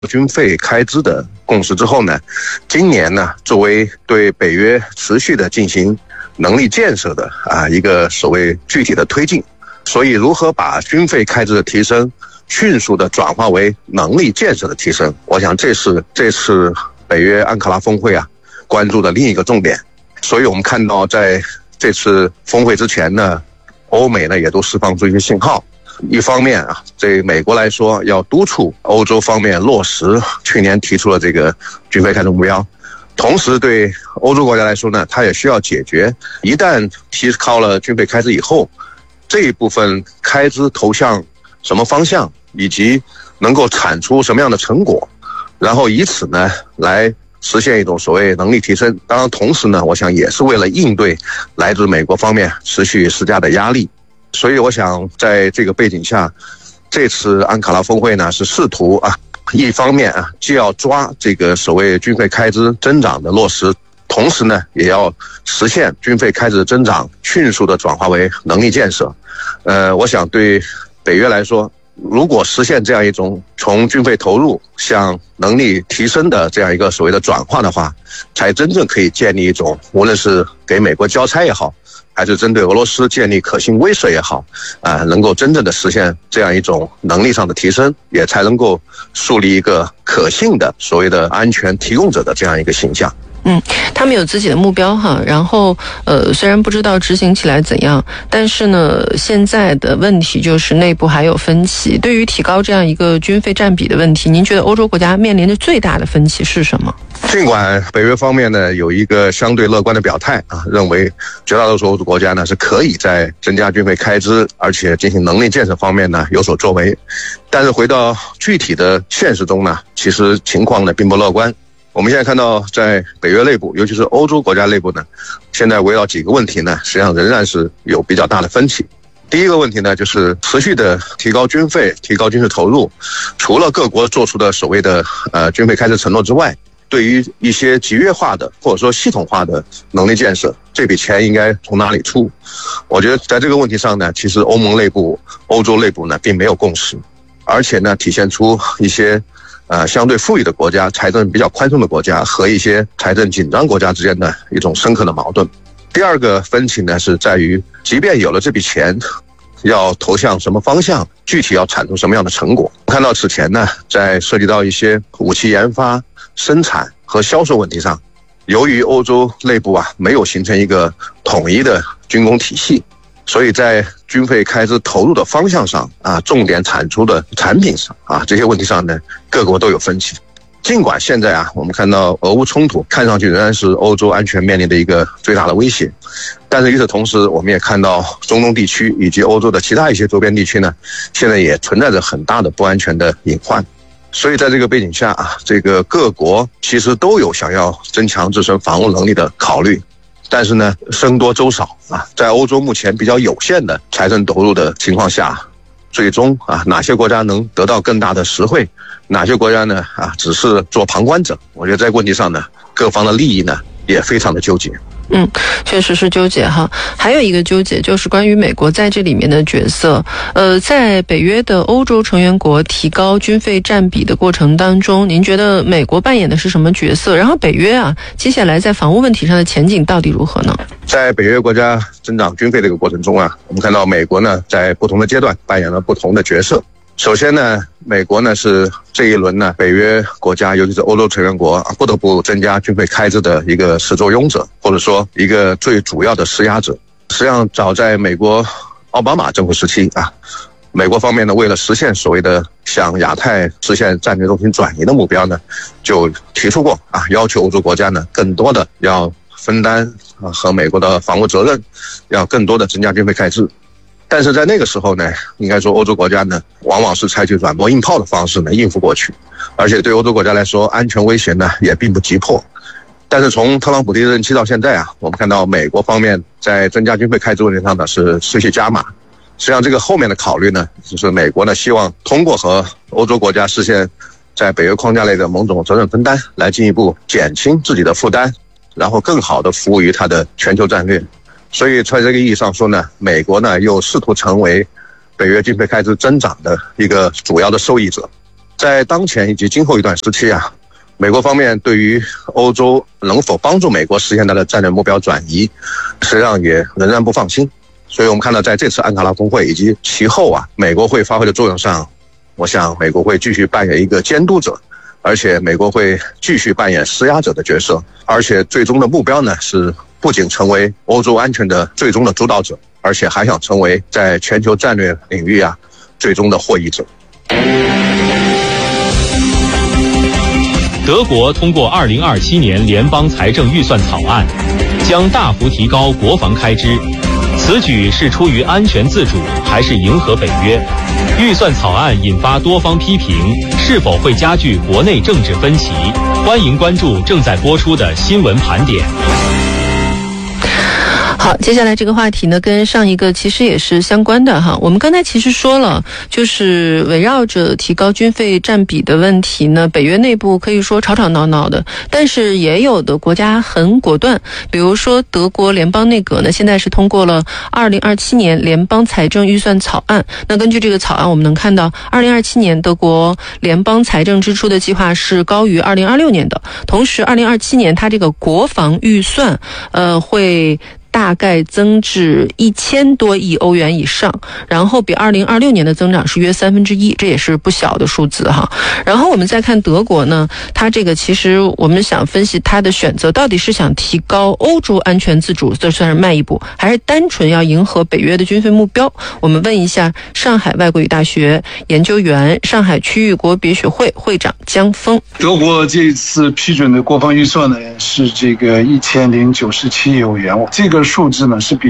军费开支的共识之后呢，今年呢，作为对北约持续的进行能力建设的一个所谓具体的推进，所以如何把军费开支的提升迅速的转化为能力建设的提升，我想这是这次北约安卡拉峰会关注的另一个重点。所以我们看到在这次峰会之前呢，欧美呢也都释放出一些信号。一方面对美国来说要督促欧洲方面落实去年提出的这个军费开支目标，同时对欧洲国家来说呢，它也需要解决一旦提高了军费开支以后，这一部分开支投向什么方向，以及能够产出什么样的成果，然后以此呢来实现一种所谓能力提升。当然同时呢，我想也是为了应对来自美国方面持续施加的压力。所以我想在这个背景下，这次安卡拉峰会呢是试图一方面既要抓这个所谓军费开支增长的落实，同时呢也要实现军费开支的增长迅速的转化为能力建设。我想对北约来说，如果实现这样一种从军费投入向能力提升的这样一个所谓的转化的话，才真正可以建立一种无论是给美国交差也好，还是针对俄罗斯建立可信威慑也好，能够真正的实现这样一种能力上的提升，也才能够树立一个可信的所谓的安全提供者的这样一个形象。 他们有自己的目标然后虽然不知道执行起来怎样，但是呢，现在的问题就是内部还有分歧。对于提高这样一个军费占比的问题，您觉得欧洲国家面临的最大的分歧是什么？ 尽管北约方面呢有一个相对乐观的表态认为绝大多数欧洲国家呢是可以在增加军费开支而且进行能力建设方面呢有所作为，但是回到具体的现实中呢，其实情况呢并不乐观。我们现在看到在北约内部，尤其是欧洲国家内部呢，现在围绕几个问题呢，实际上仍然是有比较大的分歧。第一个问题呢，就是持续的提高军费、提高军事投入，除了各国做出的所谓的军费开支承诺之外，对于一些集约化的或者说系统化的能力建设，这笔钱应该从哪里出？我觉得在这个问题上呢，其实欧盟内部、欧洲内部呢并没有共识，而且呢体现出一些相对富裕的国家、财政比较宽松的国家和一些财政紧张国家之间的一种深刻的矛盾。第二个分歧呢是在于，即便有了这笔钱，要投向什么方向，具体要产出什么样的成果。看到此前呢，在涉及到一些武器研发、生产和销售问题上，由于欧洲内部没有形成一个统一的军工体系，所以在军费开支投入的方向上重点产出的产品上这些问题上呢，各国都有分歧。尽管现在我们看到俄乌冲突看上去仍然是欧洲安全面临的一个最大的威胁，但是与此同时，我们也看到中东地区以及欧洲的其他一些周边地区呢，现在也存在着很大的不安全的隐患。所以在这个背景下这个各国其实都有想要增强自身防务能力的考虑，但是呢僧多粥少在欧洲目前比较有限的财政投入的情况下，最终哪些国家能得到更大的实惠，哪些国家呢只是做旁观者。我觉得在问题上呢，各方的利益呢也非常的纠结。 确实是纠结还有一个纠结就是关于美国在这里面的角色。在北约的欧洲成员国提高军费占比的过程当中，您觉得美国扮演的是什么角色？然后北约接下来在防务问题上的前景到底如何呢？ 在北约国家增长军费这个过程中我们看到美国呢在不同的阶段扮演了不同的角色。首先呢，美国呢是这一轮呢北约国家，尤其是欧洲成员国不得不增加军费开支的一个始作俑者，或者说一个最主要的施压者。实际上早在美国奥巴马政府时期美国方面呢为了实现所谓的向亚太实现战略中心转移的目标呢，就提出过要求欧洲国家呢更多的要分担和美国的防务责任，要更多的增加军费开支。但是在那个时候呢，应该说欧洲国家呢往往是采取软磨硬泡的方式呢应付过去，而且对欧洲国家来说安全威胁呢也并不急迫。但是从特朗普第一任期到现在我们看到美国方面在增加军费开支问题上呢是持续加码。实际上这个后面的考虑呢，就是美国呢希望通过和欧洲国家实现在北约框架内的某种责任分担，来进一步减轻自己的负担，然后更好的服务于它的全球战略。所以在这个意义上说呢，美国呢又试图成为北约军费开支增长的一个主要的受益者。 在当前以及今后一段时期啊，美国方面对于欧洲能否帮助美国实现它的战略目标转移，实际上也仍然不放心。所以我们看到在这次安卡拉峰会以及其后啊，美国会发挥的作用上，我想美国会继续扮演一个监督者，而且美国会继续扮演施压者的角色，而且最终的目标呢是不仅成为欧洲安全的最终的主导者，而且还想成为在全球战略领域啊最终的获益者。 德国通过2027年联邦财政预算草案，将大幅提高国防开支。此举是出于安全自主，还是迎合北约？预算草案引发多方批评，是否会加剧国内政治分歧？欢迎关注正在播出的新闻盘点。 好，接下来这个话题呢，跟上一个其实也是相关的哈。我们刚才其实说了，就是围绕着提高军费占比的问题呢，北约内部可以说吵吵闹闹的，但是也有的国家很果断，比如说德国联邦内阁呢，现在是通过了2027年联邦财政预算草案。那根据这个草案，我们能看到2027年德国联邦财政支出的计划是高于2026年的，同时2027年它这个国防预算会大概增至1000多亿欧元以上，然后比2026年的增长是约1/3，这也是不小的数字哈。然后我们再看德国呢，它这个其实我们想分析它的选择到底是想提高欧洲安全自主，这算是迈一步，还是单纯要迎合北约的军费目标？我们问一下上海外国语大学研究员、上海区域国别学会会长江峰。 德国这次批准的国防预算呢是这个1097亿欧元，这个数字呢是比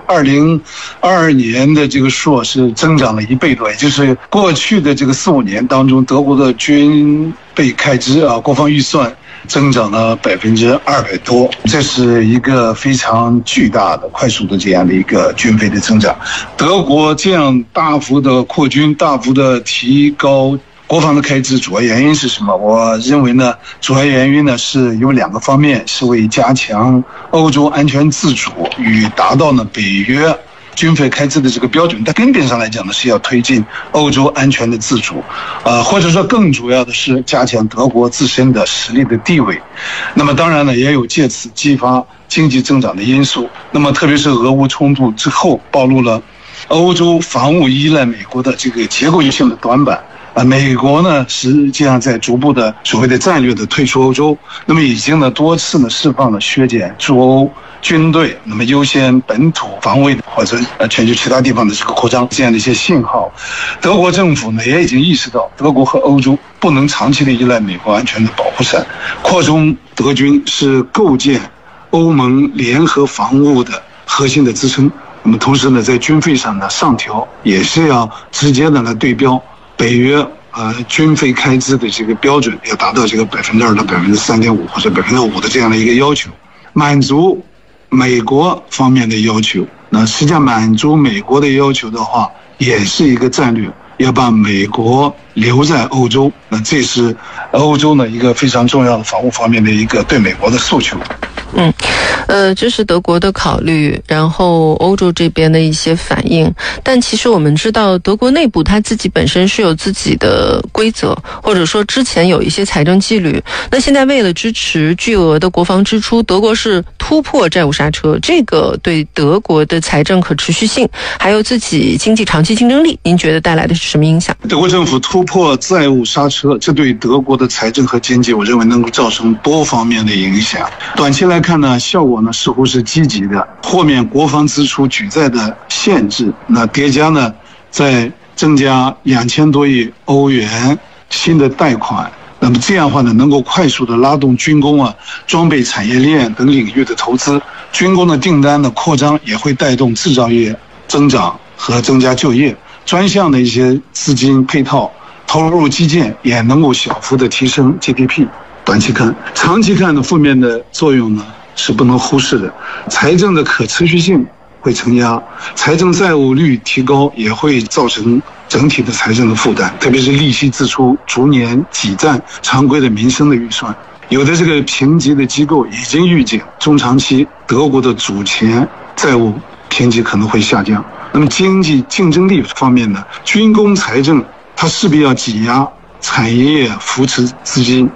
2022年的这个数是增长了1倍多，也就是过去的这个4-5年当中，德国的军备开支啊，国防预算增长了200多，这是一个非常巨大的、快速的这样的一个军费的增长。德国这样大幅的扩军、大幅的提高国防的开支，主要原因是什么？我认为呢，主要原因呢是有2个方面，是为加强欧洲安全自主与达到呢北约军费开支的这个标准。但根本上来讲呢，是要推进欧洲安全的自主，或者说更主要的是加强德国自身的实力的地位。那么当然呢，也有借此激发经济增长的因素。那么特别是俄乌冲突之后，暴露了欧洲防务依赖美国的这个结构性的短板。美国呢，实际上在逐步的所谓的战略的退出欧洲，那么已经呢多次呢释放了削减驻欧军队，那么优先本土防卫或者全球其他地方的这个扩张这样的一些信号。德国政府呢也已经意识到，德国和欧洲不能长期的依赖美国安全的保护伞，扩充德军是构建欧盟联合防务的核心的支撑。那么同时呢，在军费上呢上调，也是要直接的来对标北约军费开支的这个标准，要达到这个2%到3.5%或者5%的这样的一个要求，满足美国方面的要求。那实际上满足美国的要求的话，也是一个战略，要把美国留在欧洲。那这是欧洲呢一个非常重要的防务方面的一个对美国的诉求。 这是德国的考虑，然后欧洲这边的一些反应。但其实我们知道，德国内部它自己本身是有自己的规则，或者说之前有一些财政纪律。那现在为了支持巨额的国防支出，德国是突破债务刹车，这个对德国的财政可持续性，还有自己经济长期竞争力，您觉得带来的是什么影响？ 德国政府突破债务刹车，这对德国的财政和经济，我认为能够造成多方面的影响。短期来看呢，效果呢似乎是积极的，豁免国防支出举债的限制，那叠加呢再增加2000多亿欧元新的贷款，那么这样的话呢，能够快速的拉动军工装备产业链等领域的投资，军工的订单的扩张也会带动制造业增长和增加就业，专项的一些资金配套投入基建也能够小幅的提升 GDP。 短期看，长期看的负面的作用呢是不能忽视的，财政的可持续性会承压，财政债务率提高也会造成整体的财政的负担，特别是利息支出逐年挤占常规的民生的预算。有的这个评级的机构已经预警，中长期德国的主权债务评级可能会下降。那么经济竞争力方面呢，军工财政它势必要挤压产业扶持资金